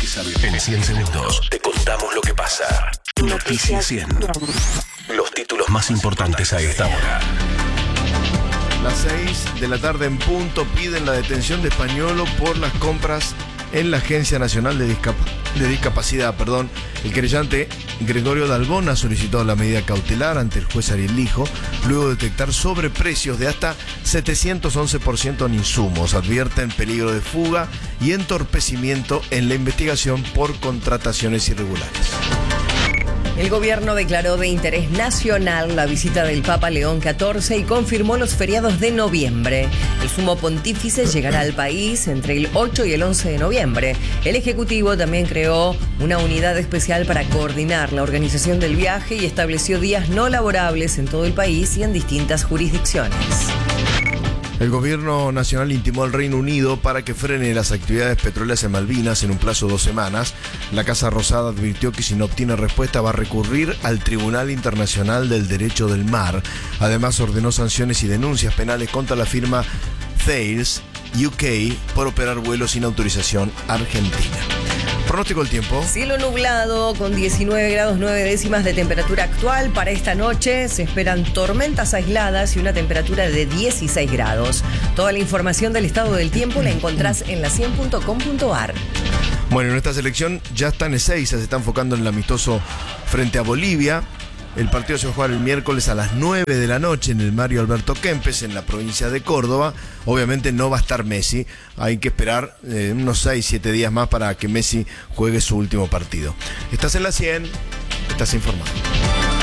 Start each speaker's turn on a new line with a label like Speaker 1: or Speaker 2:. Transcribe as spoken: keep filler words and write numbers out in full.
Speaker 1: que saber. En cien segundos te contamos lo que pasa. Noticias cien. Los títulos más importantes a esta hora.
Speaker 2: Las seis de la tarde en punto piden la detención de Españolo por las compras en la Agencia Nacional de, Discap de Discapacidad. Perdón. El querellante Gregorio Dalbón ha solicitado la medida cautelar ante el juez Ariel Lijo, luego de detectar sobreprecios de hasta setecientos once por ciento en insumos. Advierten peligro de fuga y entorpecimiento en la investigación por contrataciones irregulares.
Speaker 3: El gobierno declaró de interés nacional la visita del Papa León catorce y confirmó los feriados de noviembre. El sumo pontífice llegará al país entre el ocho y el once de noviembre. El Ejecutivo también creó una unidad especial para coordinar la organización del viaje y estableció días no laborables en todo el país y en distintas jurisdicciones.
Speaker 2: El gobierno nacional intimó al Reino Unido para que frene las actividades petroleras en Malvinas en un plazo de dos semanas. La Casa Rosada advirtió que si no obtiene respuesta va a recurrir al Tribunal Internacional del Derecho del Mar. Además ordenó sanciones y denuncias penales contra la firma Thales U K por operar vuelos sin autorización argentina. Pronóstico del tiempo.
Speaker 3: Cielo nublado con diecinueve grados nueve décimas de temperatura actual. Para esta noche se esperan tormentas aisladas y una temperatura de dieciséis grados. Toda la información del estado del tiempo la encontrás en la cien punto com punto ar.
Speaker 2: Bueno, en esta selección ya está en Ezeiza, se está enfocando en el amistoso frente a Bolivia. El partido se va a jugar el miércoles a las nueve de la noche en el Mario Alberto Kempes, en la provincia de Córdoba. Obviamente no va a estar Messi. Hay que esperar eh, unos seis, siete días más para que Messi juegue su último partido. Estás en la cien, estás informado.